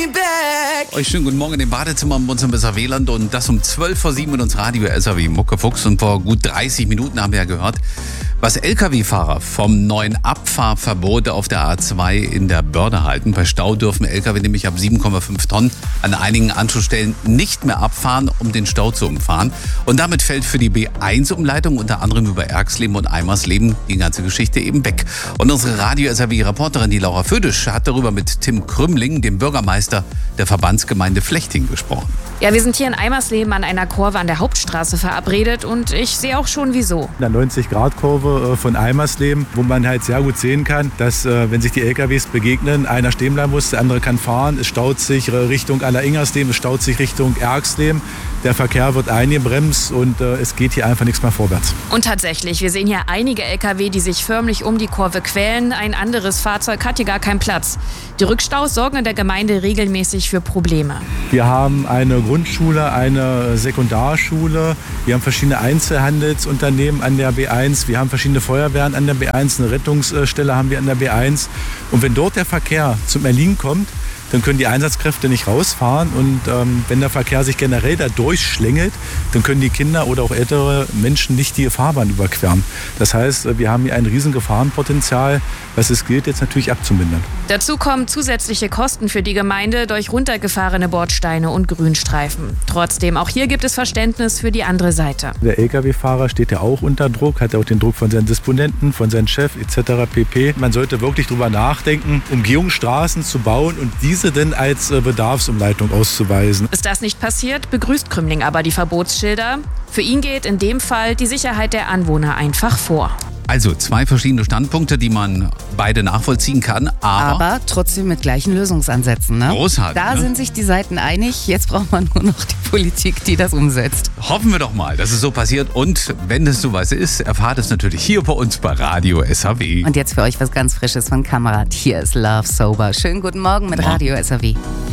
Euch schönen guten Morgen in dem Badezimmer bei uns im Weserwehland und das um 12:07 in uns Radio SAW Muckefuchs. Und vor gut 30 Minuten haben wir ja gehört, was Lkw-Fahrer vom neuen Abfahrverbot auf der A2 in der Börde halten. Bei Stau dürfen Lkw nämlich ab 7,5 Tonnen an einigen Anschlussstellen nicht mehr abfahren, um den Stau zu umfahren. Und damit fällt für die B1-Umleitung unter anderem über Erxleben und Eimersleben die ganze Geschichte eben weg. Und unsere Radio SAW-Reporterin, die Laura Födisch, hat darüber mit Tim Krümling, dem Bürgermeister der Verbandsgemeinde Flechting, gesprochen. Ja, wir sind hier in Eimersleben an einer Kurve an der Hauptstraße verabredet und ich sehe auch schon wieso. In der 90-Grad-Kurve von Eimersleben, wo man halt sehr gut sehen kann, dass wenn sich die LKWs begegnen, einer stehen bleiben muss, der andere kann fahren. Es staut sich Richtung Aller-Ingersleben, es staut sich Richtung Erxleben. Der Verkehr wird eingebremst und es geht hier einfach nichts mehr vorwärts. Und tatsächlich, wir sehen hier einige LKW, die sich förmlich um die Kurve quälen. Ein anderes Fahrzeug hat hier gar keinen Platz. Die Rückstaus sorgen in der Gemeinde regelmäßig für Probleme. Wir haben eine Grundschule, eine Sekundarschule, wir haben verschiedene Einzelhandelsunternehmen an der B1, wir haben verschiedene Feuerwehren an der B1, eine Rettungsstelle haben wir an der B1. Und wenn dort der Verkehr zum Erliegen kommt, dann können die Einsatzkräfte nicht rausfahren und wenn der Verkehr sich generell da durchschlängelt, dann können die Kinder oder auch ältere Menschen nicht die Fahrbahn überqueren. Das heißt, wir haben hier ein riesen Gefahrenpotenzial, was es gilt jetzt natürlich abzumindern. Dazu kommen zusätzliche Kosten für die Gemeinde durch runtergefahrene Bordsteine und Grünstreifen. Trotzdem, auch hier gibt es Verständnis für die andere Seite. Der Lkw-Fahrer steht ja auch unter Druck, hat auch den Druck von seinen Disponenten, von seinem Chef etc. pp. Man sollte wirklich drüber nachdenken, Umgehungsstraßen zu bauen und diese denn als Bedarfsumleitung auszuweisen. Ist das nicht passiert, begrüßt Krümling aber die Verbotsschilder. Für ihn geht in dem Fall die Sicherheit der Anwohner einfach vor. Also 2 verschiedene Standpunkte, die man beide nachvollziehen kann, aber trotzdem mit gleichen Lösungsansätzen. Ne? Großartig. Da sind sich die Seiten einig. Jetzt braucht man nur noch die Politik, die das umsetzt. Hoffen wir doch mal, dass es so passiert. Und wenn es soweit ist, erfahrt es natürlich hier bei uns bei Radio SAW. Und jetzt für euch was ganz Frisches von Kamerad. Hier ist Love Sober. Schönen guten Morgen mit Radio SAW.